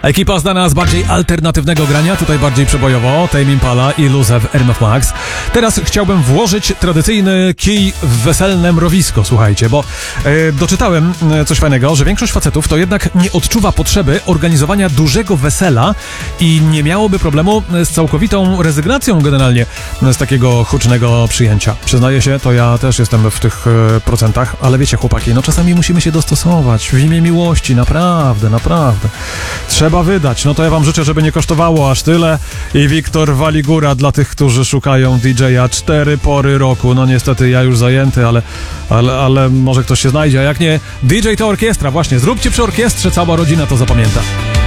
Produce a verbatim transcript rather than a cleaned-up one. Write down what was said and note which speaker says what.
Speaker 1: Ekipa znana z bardziej alternatywnego grania, tutaj bardziej przebojowo, Tame Impala i Luze w R M F Max. Teraz chciałbym włożyć tradycyjny kij w weselne mrowisko, słuchajcie, bo e, doczytałem e, coś fajnego, że większość facetów to jednak nie odczuwa potrzeby organizowania dużego wesela i nie miałoby problemu z całkowitą rezygnacją generalnie z takiego hucznego przyjęcia. Przyznaję się, to ja też jestem w tych e, procentach, ale wiecie chłopaki, no czasami musimy się dostosować w imię miłości, naprawdę, naprawdę. Trzeba wydać, no to ja wam życzę, żeby nie kosztowało aż tyle i Wiktor Waligura dla tych, którzy szukają D J-a cztery pory roku, no niestety ja już zajęty, ale, ale, ale może ktoś się znajdzie, a jak nie, D J to orkiestra, właśnie, zróbcie przy orkiestrze, cała rodzina to zapamięta.